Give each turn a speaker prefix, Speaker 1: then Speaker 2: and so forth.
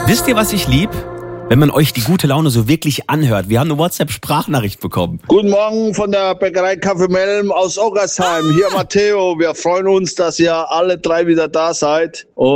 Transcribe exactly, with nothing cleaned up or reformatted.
Speaker 1: Wisst ihr, was ich lieb? Wenn man euch die gute Laune so wirklich anhört. Wir haben eine WhatsApp-Sprachnachricht bekommen.
Speaker 2: Guten Morgen von der Bäckerei Kaffee Melm aus Oggersheim. Hier Matteo. Wir freuen uns, dass ihr alle drei wieder da seid. Und